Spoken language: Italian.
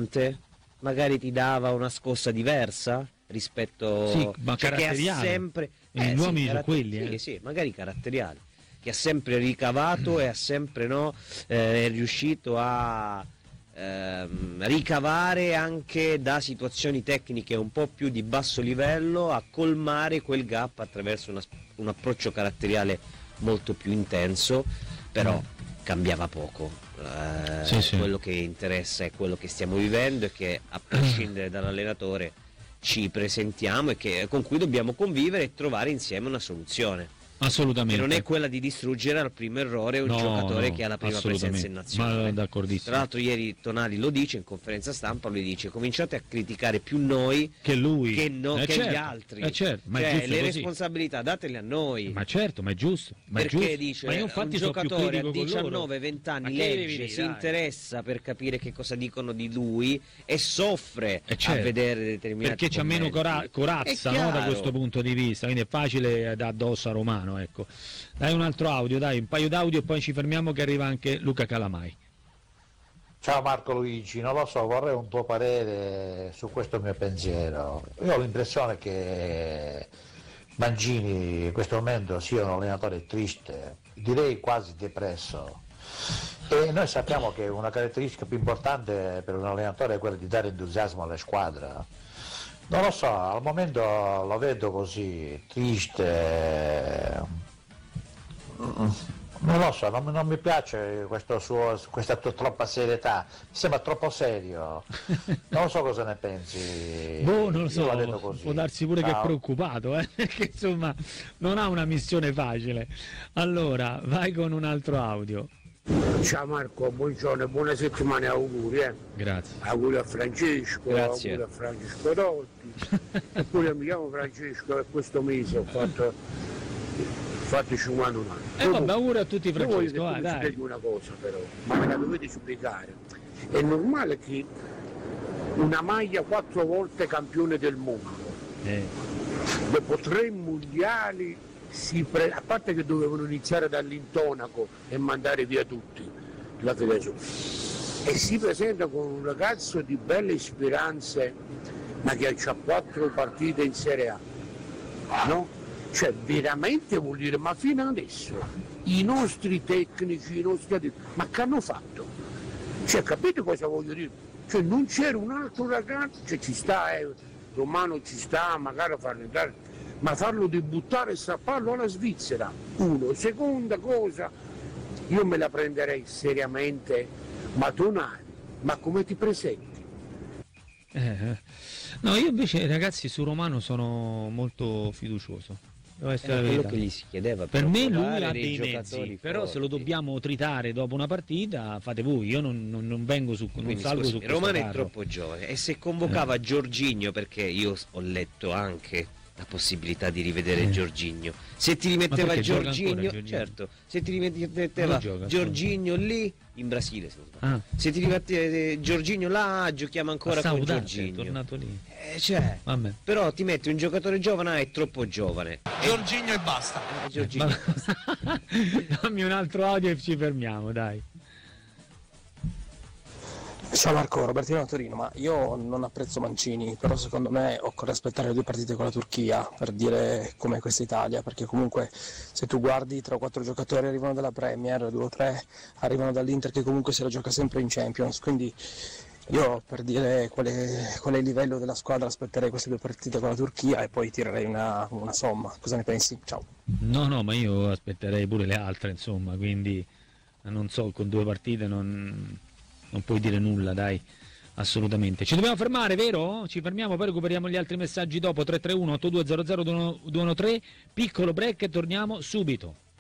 costante, magari ti dava una scossa diversa rispetto, sì, ma cioè, che ha caratteriale. sempre Gli uomini sono quelli, sì, magari caratteriali, che ha sempre ricavato e ha sempre è riuscito a ricavare anche da situazioni tecniche un po' più di basso livello, a colmare quel gap attraverso un approccio caratteriale molto più intenso, però cambiava poco. Sì. Quello che interessa è quello che stiamo vivendo e che, a prescindere dall'allenatore, ci presentiamo e con cui dobbiamo convivere e trovare insieme una soluzione. Assolutamente. Che non è quella di distruggere al primo errore un giocatore che ha la prima presenza in nazionale. Ma d'accordissimo. Tra l'altro ieri Tonali lo dice in conferenza stampa, lui dice: cominciate a criticare più noi che lui, che certo, gli altri. Certo, ma cioè, è le così. responsabilità datele a noi. Ma certo, ma è giusto. Perché dice ma io infatti un giocatore a più 19-20 anni legge, si interessa per capire che cosa dicono di lui e soffre a vedere determinati perché c'ha meno corazza, no, da questo punto di vista, quindi è facile da addosso a Romano, ecco. Dai un altro audio, dai un paio d'audio e poi ci fermiamo che arriva anche Luca Calamai. Ciao Marco Luigi, non lo so, vorrei un tuo parere su questo mio pensiero. Io ho l'impressione che Mancini in questo momento sia un allenatore triste, direi quasi depresso, e noi sappiamo che una caratteristica più importante per un allenatore è quella di dare entusiasmo alla squadra. Non lo so, al momento lo vedo così, triste, non lo so, non mi piace questa troppa serietà, mi sembra troppo serio, non so cosa ne pensi. Non lo so, la vedo così. può darsi pure che è preoccupato, perché insomma non ha una missione facile. Allora, vai con un altro audio. Ciao Marco, buongiorno, buona settimana e auguri. Grazie. Auguri a Francesco, grazie. Auguri a Francesco Totti. Eppure mi chiamo Francesco e questo mese ho fatto 51 anni. Vabbè, auguri a tutti Francesco, dai. Spiego una cosa però, ma me la dovete spiegare. È normale che una maglia 4 volte campione del mondo, dopo 3 mondiali, a parte che dovevano iniziare dall'intonaco e mandare via tutti la federazione, e si presenta con un ragazzo di belle speranze, ma che ha 4 partite in Serie A, no? Cioè veramente vuol dire, ma fino adesso i nostri tecnici, ma che hanno fatto? Cioè, capite cosa voglio dire? Cioè non c'era un altro ragazzo, cioè ci sta, Romano ci sta, magari a farlo entrare, ma farlo debuttare e strapparlo alla Svizzera, uno. Seconda cosa, io me la prenderei seriamente, ma Tonali, ma come ti presenti? No, io invece ragazzi su Romano sono molto fiducioso. È quello che gli si chiedeva. Per me lui ha dei mezzi, però se lo dobbiamo tritare dopo una partita fate voi, io non vengo su, non salgo su questo Romano carro. è troppo giovane, e se convocava Jorginho, perché io ho letto anche la possibilità di rivedere Jorginho, se ti rimetteva Jorginho, certo, se ti rimetteva Jorginho lì in Brasile, se ti rimetteva Jorginho là, giochiamo ancora con Jorginho, è tornato lì. Però ti metti un giocatore giovane, è troppo giovane, Jorginho e basta. Jorginho. Dammi un altro audio e ci fermiamo, dai. Ciao Marco, Robertino da Torino, ma io non apprezzo Mancini, però secondo me occorre aspettare le 2 partite con la Turchia per dire com'è questa Italia, perché comunque se tu guardi 3 o 4 giocatori arrivano dalla Premier, 2 o 3 arrivano dall'Inter che comunque se la gioca sempre in Champions, quindi io per dire qual è il livello della squadra aspetterei queste 2 partite con la Turchia e poi tirerei una somma. Cosa ne pensi? Ciao. No, ma io aspetterei pure le altre, insomma, quindi non so, con 2 partite non puoi dire nulla, dai, assolutamente. Ci dobbiamo fermare, vero? Ci fermiamo, poi recuperiamo gli altri messaggi dopo. 331 8200 213, piccolo break e torniamo subito.